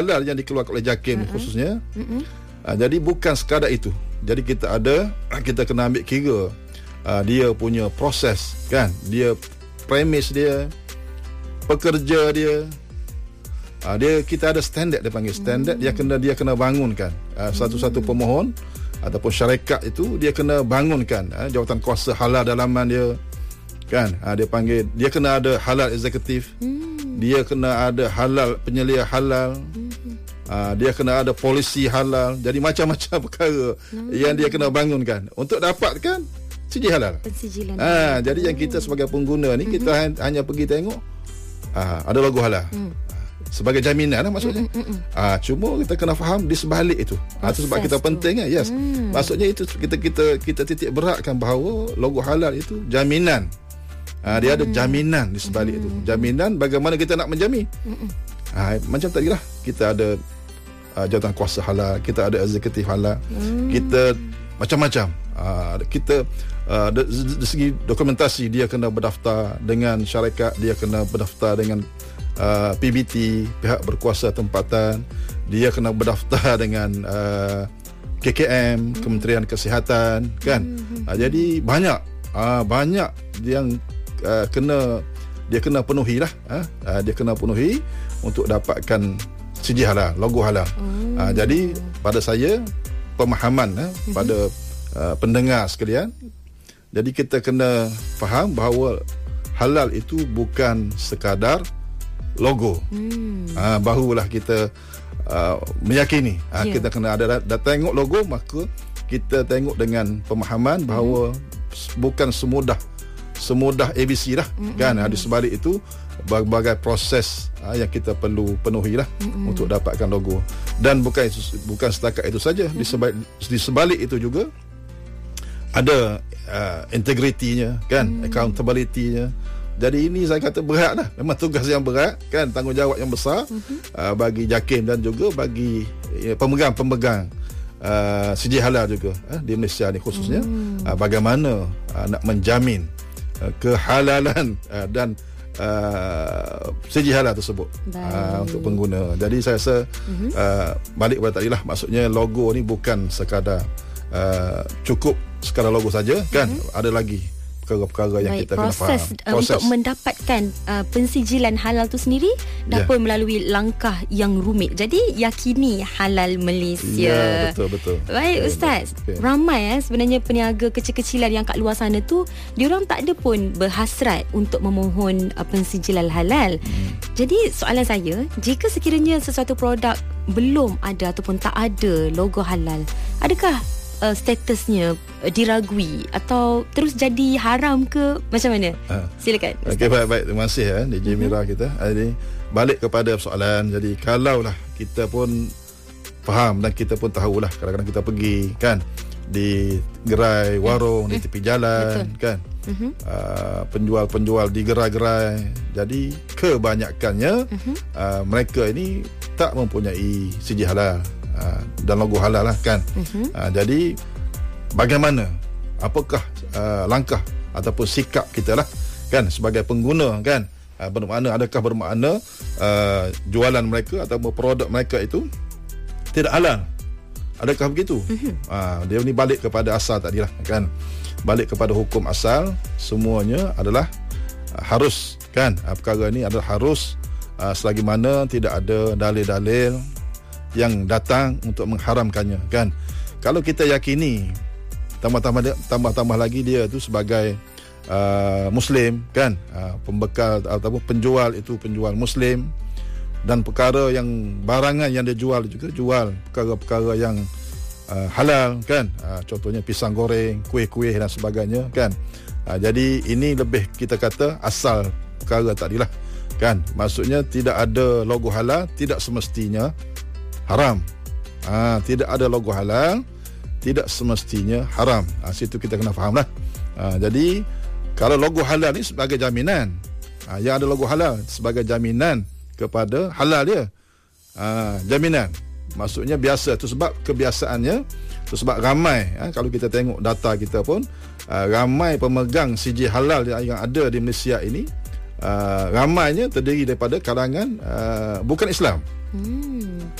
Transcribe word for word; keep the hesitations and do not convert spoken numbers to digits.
halal yang dikeluarkan oleh JAKIM uh-huh. khususnya. Uh-huh. Uh, jadi bukan sekadar itu. Jadi kita ada kita kena ambil kira uh, dia punya proses, kan, dia premis dia, pekerja dia. Uh, dia kita ada standard, dia panggil standard, hmm. dia kena dia kena bangunkan uh, satu-satu pemohon ataupun syarikat itu dia kena bangunkan uh, jawatan kuasa halal dalaman dia, kan, uh, dia panggil dia kena ada halal eksekutif, hmm. dia kena ada halal penyelia halal, hmm. uh, dia kena ada polisi halal. Jadi macam-macam perkara hmm. yang dia kena bangunkan untuk dapatkan sijil halal. Pensijilan. Uh, jadi yang kita sebagai pengguna ni, hmm. kita hanya pergi tengok uh, ada logo halal. Hmm. Sebagai jaminan lah maksudnya. Mm, mm, mm. Ah, cuma kita kena faham di sebalik itu. Ah, itu sebab kita tu. penting kan. Yes. Mm. Maksudnya itu kita kita kita titik beratkan bahawa logo halal itu jaminan. Ah, dia mm. ada jaminan di sebalik mm. itu. Jaminan bagaimana kita nak menjamin. Mm. Ah, macam tadi lah, kita ada uh, jawatan kuasa halal, kita ada eksekutif halal, mm. kita macam-macam. Ah, kita uh, dari segi dokumentasi dia kena berdaftar dengan syarikat, dia kena berdaftar dengan Uh, P B T, pihak berkuasa tempatan, dia kena berdaftar dengan uh, K K M, hmm. Kementerian Kesihatan, kan. Hmm. Uh, jadi banyak uh, banyak yang uh, kena dia kena penuhi lah, uh, uh, dia kena penuhi untuk dapatkan sijil halal, logo halal. Hmm. Uh, jadi pada saya pemahaman uh, hmm. pada uh, pendengar sekalian, jadi kita kena faham bahawa halal itu bukan sekadar logo. Hmm. Ha, barulah kita uh, meyakini. Ha, yeah. Kita kena ada dah tengok logo, maka kita tengok dengan pemahaman bahawa hmm. bukan semudah semudah A B C lah, hmm. kan. Ha, di sebalik itu berbagai proses ha, yang kita perlu penuhi lah hmm. untuk dapatkan logo. Dan bukan bukan setakat itu saja, hmm. di sebalik di sebalik itu juga ada uh, integritinya, kan, hmm. accountability-nya. Jadi ini saya kata berat lah. Memang tugas yang berat, kan, tanggungjawab yang besar uh-huh. uh, bagi JAKIM dan juga bagi ya, pemegang-pemegang uh, sijil halal juga uh, di Malaysia ni khususnya. Uh. Uh, bagaimana uh, nak menjamin uh, kehalalan uh, dan uh, sijil halal tersebut uh, untuk pengguna. Jadi saya rasa uh-huh. uh, balik kepada tadi lah, maksudnya logo ni bukan sekadar uh, cukup sekadar logo saja, kan. Uh-huh. Ada lagi perkara-perkara yang Baik, kita kena faham. Proses untuk mendapatkan uh, pensijilan halal tu sendiri dapat yeah. melalui langkah yang rumit. Jadi yakini halal Malaysia. Ya, yeah, betul betul. Baik, okay, Ustaz. Okay. Ramai eh, sebenarnya peniaga kecil-kecilan yang kat luar sana tu, diorang tak ada pun berhasrat untuk memohon uh, pensijilan halal. Hmm. Jadi soalan saya, jika sekiranya sesuatu produk belum ada ataupun tak ada logo halal, adakah Uh, statusnya uh, diragui atau terus jadi haram ke, macam mana? Ha. Silakan. Okey, baik-baik. Terima kasih eh, D J uh-huh. Mira kita. Jadi balik kepada soalan. Jadi kalaulah kita pun faham dan kita pun tahulah, kadang-kadang kita pergi, kan, di gerai warung, uh-huh. di tepi jalan, betul. Kan, uh-huh. uh, penjual-penjual di gerai-gerai. Jadi kebanyakannya uh-huh. uh, mereka ini tak mempunyai sijil halal Uh, dan logo halal lah, kan. Uh-huh. Uh, jadi bagaimana, apakah uh, langkah ataupun sikap kita lah, kan, sebagai pengguna, kan, uh, bermakna, adakah bermakna uh, jualan mereka atau produk mereka itu tidak halal? Adakah begitu? Uh-huh. Uh, dia ni balik kepada asal tadi lah, kan, balik kepada hukum asal. Semuanya adalah uh, harus, kan, uh, perkara ni adalah harus uh, selagi mana tidak ada dalil-dalil yang datang untuk mengharamkannya, kan. Kalau kita yakini tambah-tambah tambah-tambah lagi dia tu sebagai uh, Muslim, kan, uh, pembekal ataupun penjual itu penjual Muslim, dan perkara yang barangan yang dia jual juga jual perkara-perkara yang uh, halal, kan, uh, contohnya pisang goreng, kuih-kuih dan sebagainya, kan. Uh, jadi ini lebih kita kata asal perkara tadilah, kan. Maksudnya tidak ada logo halal tidak semestinya haram. Ha, tidak ada logo halal tidak semestinya haram. Ha, situ kita kena faham lah. Ha, jadi kalau logo halal ni sebagai jaminan, ha, yang ada logo halal sebagai jaminan kepada halal dia. Ha, jaminan maksudnya biasa tu, sebab kebiasaannya tu, sebab ramai, ha, kalau kita tengok data kita pun, ha, ramai pemegang sijil halal yang ada di Malaysia ini, uh, ramainya terdiri daripada kalangan uh, bukan Islam. Hmm.